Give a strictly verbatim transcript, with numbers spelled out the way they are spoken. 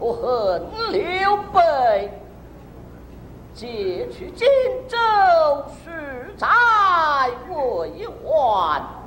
仇恨刘备，借去荆州，实在为患。